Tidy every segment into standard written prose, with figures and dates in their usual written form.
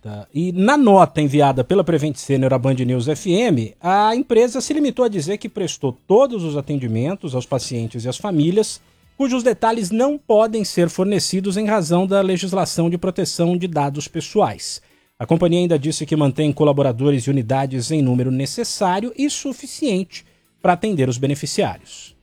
nota. E na nota enviada pela Prevent Senior à Band News FM, a empresa se limitou a dizer que prestou todos os atendimentos aos pacientes e às famílias, cujos detalhes não podem ser fornecidos em razão da legislação de proteção de dados pessoais. A companhia ainda disse que mantém colaboradores e unidades em número necessário e suficiente para atender os beneficiários.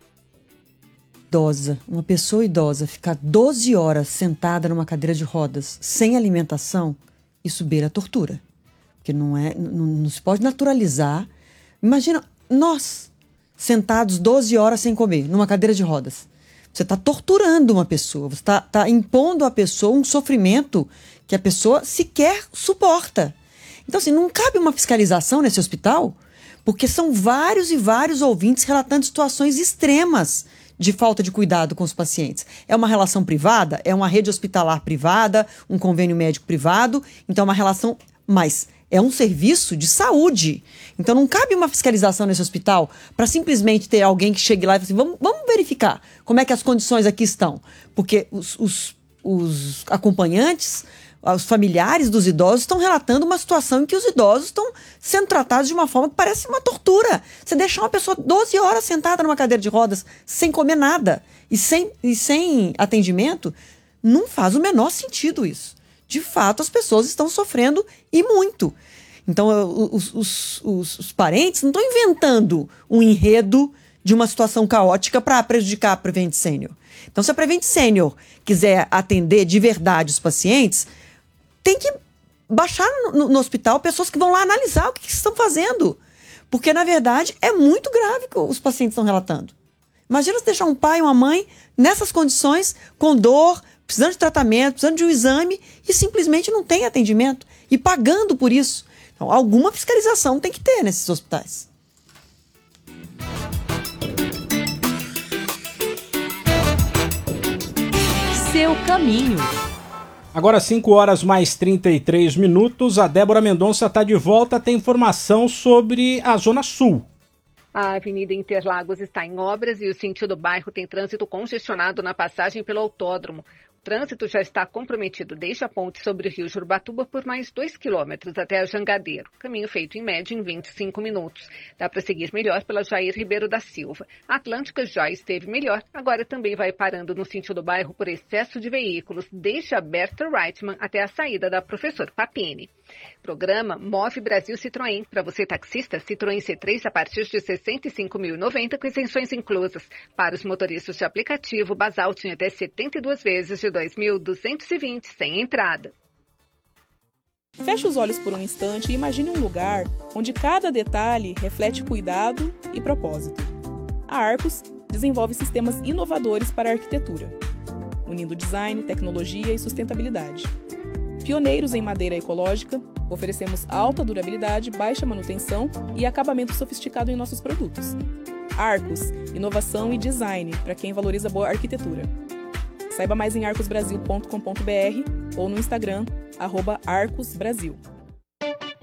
Uma pessoa idosa ficar 12 horas sentada numa cadeira de rodas sem alimentação, isso beira a tortura. Porque não se pode naturalizar. Imagina nós sentados 12 horas sem comer numa cadeira de rodas. Você está torturando uma pessoa, você está impondo à pessoa um sofrimento que a pessoa sequer suporta. Então, assim, não cabe uma fiscalização nesse hospital, porque são vários e vários ouvintes relatando situações extremas de falta de cuidado com os pacientes. É uma relação privada, é uma rede hospitalar privada, um convênio médico privado, então é uma relação, mas é um serviço de saúde. Então não cabe uma fiscalização nesse hospital para simplesmente ter alguém que chegue lá e fale assim, vamos verificar como é que as condições aqui estão. Porque os acompanhantes, os familiares dos idosos estão relatando uma situação em que os idosos estão sendo tratados de uma forma que parece uma tortura. Você deixar uma pessoa 12 horas sentada numa cadeira de rodas sem comer nada e sem atendimento, não faz o menor sentido isso. De fato, as pessoas estão sofrendo e muito. Então, os parentes não estão inventando um enredo de uma situação caótica para prejudicar a Prevent Senior. Então, se a Prevent Senior quiser atender de verdade os pacientes, tem que baixar no hospital pessoas que vão lá analisar o que estão fazendo. Porque, na verdade, é muito grave o que os pacientes estão relatando. Imagina se deixar um pai e uma mãe nessas condições, com dor, precisando de tratamento, precisando de um exame, e simplesmente não tem atendimento, e pagando por isso. Então, alguma fiscalização tem que ter nesses hospitais. Seu caminho. Agora 5 horas mais 33 minutos, a Débora Mendonça está de volta, tem informação sobre a Zona Sul. A Avenida Interlagos está em obras e o sentido bairro tem trânsito congestionado na passagem pelo autódromo. O trânsito já está comprometido desde a ponte sobre o rio Jurubatuba por mais 2 quilômetros até a Jangadeiro. Caminho feito em média em 25 minutos. Dá para seguir melhor pela Jair Ribeiro da Silva. A Atlântica já esteve melhor, agora também vai parando no sentido bairro por excesso de veículos, desde a Berta Reitman até a saída da Professor Papini. Programa Move Brasil Citroën. Para você taxista, Citroën C3 a partir de R$ 65.090 com isenções inclusas. Para os motoristas de aplicativo, Basalt em até 72 vezes de R$ 2.220 sem entrada. Feche os olhos por um instante e imagine um lugar onde cada detalhe reflete cuidado e propósito. A Arcos desenvolve sistemas inovadores para a arquitetura, unindo design, tecnologia e sustentabilidade. Pioneiros em madeira ecológica, oferecemos alta durabilidade, baixa manutenção e acabamento sofisticado em nossos produtos. Arcos, inovação e design para quem valoriza boa arquitetura. Saiba mais em arcosbrasil.com.br ou no Instagram, @arcosbrasil.